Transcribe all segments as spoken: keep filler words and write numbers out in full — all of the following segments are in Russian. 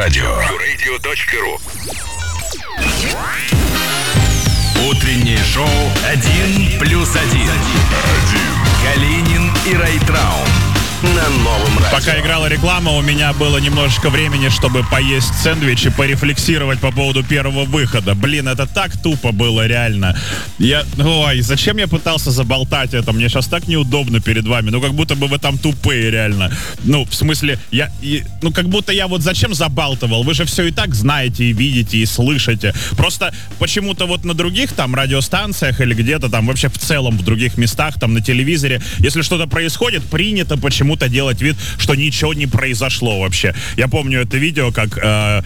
радио. Радио точка ру. Утреннее шоу «Один плюс один». Калинин и Райтрау на новом радио. Пока играла реклама, у меня было немножечко времени, чтобы поесть сэндвич и порефлексировать по поводу первого выхода. Блин, это так тупо было, реально. Я, ой, зачем я пытался заболтать это? Мне сейчас так неудобно перед вами. Ну, как будто бы вы там тупые, реально. Ну, в смысле, я, и, ну, как будто я вот зачем забалтывал? Вы же все и так знаете, и видите, и слышите. Просто почему-то вот на других там радиостанциях или где-то там вообще в целом в других местах, там на телевизоре, если что-то происходит, принято почему-то делать вид, что ничего не произошло вообще. Я помню это видео, как э,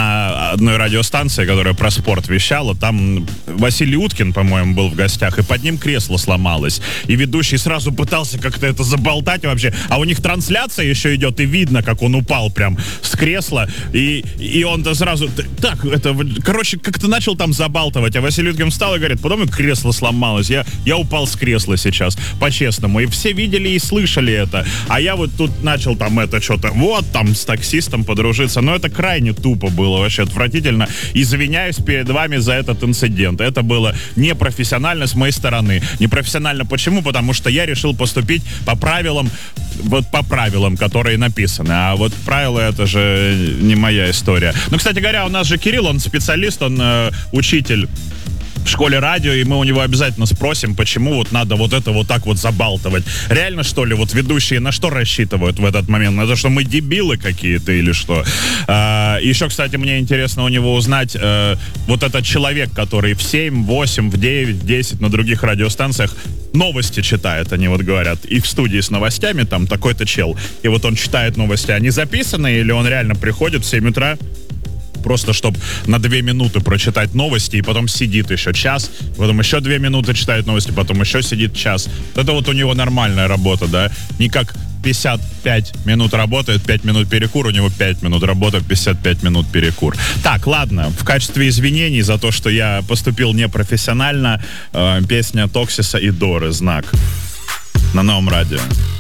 на одной радиостанции, которая про спорт вещала, там Василий Уткин, по-моему, был в гостях, и под ним кресло сломалось. И ведущий сразу пытался как-то это заболтать вообще. А у них трансляция еще идет, и видно, как он упал прям с кресла. И, и он-то сразу... Так, это... Короче, как-то начал там забалтывать. А Василий Уткин встал и говорит, потом и кресло сломалось. Я, я упал с кресла сейчас, по-честному. И все видели и слышали это. А я вот тут начал там это что-то, вот там с таксистом подружиться, но это крайне тупо было, вообще отвратительно. Извиняюсь перед вами за этот инцидент. Это было непрофессионально с моей стороны. Непрофессионально почему? Потому что я решил поступить по правилам, вот по правилам, которые написаны. А вот правила это же не моя история. Ну, кстати говоря, у нас же Кирилл, он специалист, он э, учитель в школе радио, и мы у него обязательно спросим, почему вот надо вот это вот так вот забалтывать. Реально, что ли, вот ведущие на что рассчитывают в этот момент? На то, что мы дебилы какие-то или что? А, еще, кстати, мне интересно у него узнать, а, вот этот человек, который в семь, восемь, в девять, в десять на других радиостанциях новости читает, они вот говорят, и в студии с новостями там такой-то чел, и вот он читает новости, они записаны, или он реально приходит в семь утра, просто чтобы на две минуты прочитать новости, и потом сидит еще час, потом еще две минуты читает новости, потом еще сидит час. Это вот у него нормальная работа, да? Не как пятьдесят пять минут работает, пять минут перекур, у него пять минут работает, пятьдесят пять минут перекур. Так, ладно, в качестве извинений за то, что я поступил непрофессионально, э, песня Токсиса и Доры «Знак» на новом радио.